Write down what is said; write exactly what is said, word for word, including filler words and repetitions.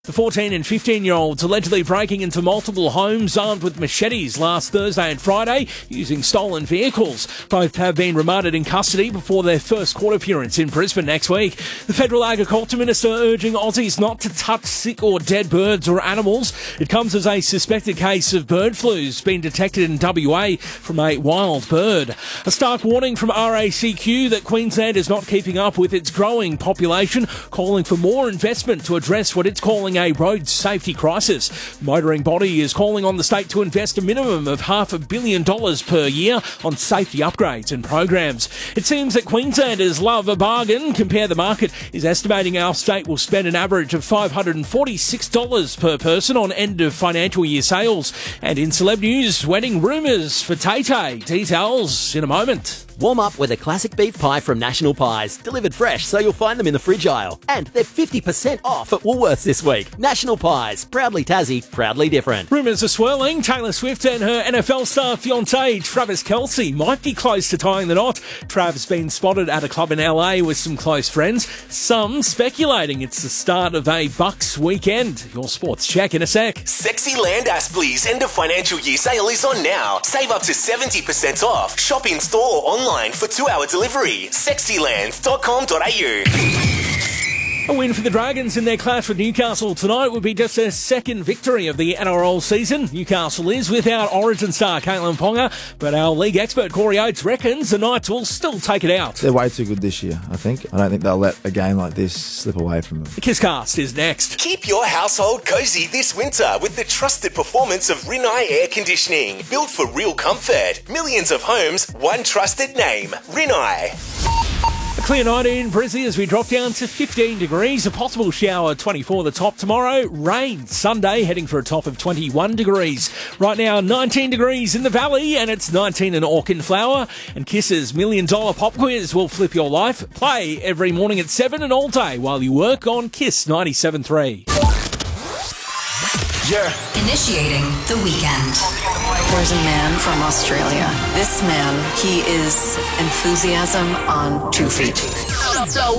The fourteen and fifteen-year-olds allegedly breaking into multiple homes armed with machetes last Thursday and Friday using stolen vehicles. Both have been remanded in custody before their first court appearance in Brisbane next week. The Federal Agriculture Minister urging Aussies not to touch sick or dead birds or animals. It comes as a suspected case of bird flu's been detected in W A from a wild bird. A stark warning from R A C Q that Queensland is not keeping up with its growing population, calling for more investment to address what it's calling a road safety crisis. The motoring body is calling on the state to invest a minimum of half a billion dollars per year on safety upgrades and programs. It seems that Queenslanders love a bargain. Compare the Market is estimating our state will spend an average of five hundred forty-six dollars per person on end of financial year sales. And in celeb news, wedding rumours for Tay-Tay. Details in a moment. Warm up with a classic beef pie from National Pies. Delivered fresh, so you'll find them in the fridge aisle. And they're fifty percent off at Woolworths this week. National Pies. Proudly Tassie, proudly different. Rumours are swirling. Taylor Swift and her N F L star fiancé, Travis Kelce, might be close to tying the knot. Trav's been spotted at a club in L A with some close friends. Some speculating it's the start of a Bucks weekend. Your sports check in a sec. Sexy Land Aspley's end of financial year sale is on now. Save up to seventy percent off. Shop in store or online for two-hour delivery. sexy land dot com dot a u. A win for the Dragons in their clash with Newcastle tonight would be just their second victory of the N R L season. Newcastle is without Origin star Caitlin Ponga, but our league expert Corey Oates reckons the Knights will still take it out. They're way too good this year, I think. I don't think they'll let a game like this slip away from them. The Kisscast is next. Keep your household cozy this winter with the trusted performance of Rinnai Air Conditioning. Built for real comfort. Millions of homes, one trusted name. Rinnai. A clear night in Brizzy as we drop down to fifteen degrees. A possible shower twenty-four the top tomorrow. Rain Sunday heading for a top of twenty-one degrees. Right now nineteen degrees in the valley and it's nineteen in Auchenflower. And Kiss's million dollar pop quiz will flip your life. Play every morning at seven and all day while you work on Kiss ninety-seven point three. Yeah. Initiating the weekend. There's a man from Australia. This man, he is enthusiasm on two feet.